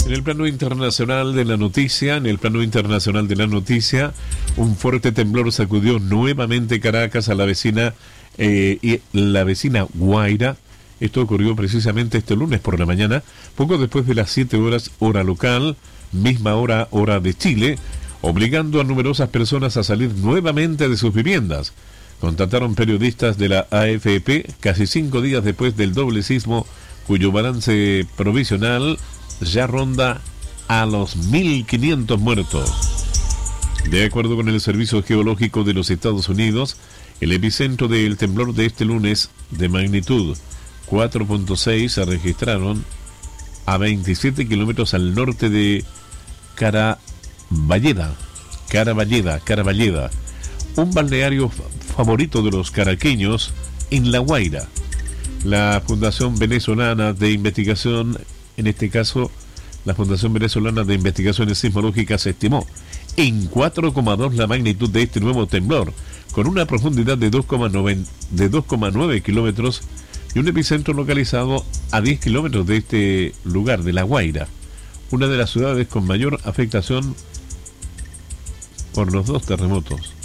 En el plano internacional de la noticia, un fuerte temblor sacudió nuevamente Caracas a la vecina Guaira. Esto ocurrió precisamente este lunes por la mañana, poco después de las 7 horas hora local, misma hora de Chile, obligando a numerosas personas a salir nuevamente de sus viviendas. Contactaron periodistas de la AFP casi 5 días después del doble sismo, cuyo balance provisional ya ronda a los 1.500 muertos. De acuerdo con el Servicio Geológico de los Estados Unidos, el epicentro del temblor de este lunes, de magnitud 4.6, se registraron a 27 kilómetros al norte de Caraballeda, un balneario favorito de los caraqueños en La Guaira. La Fundación Venezolana de Investigación, en este caso, la Fundación Venezolana de Investigaciones Sismológicas, estimó en 4,2 la magnitud de este nuevo temblor, con una profundidad de 2,9 kilómetros y un epicentro localizado a 10 kilómetros de este lugar, de La Guaira, una de las ciudades con mayor afectación por los 2 terremotos.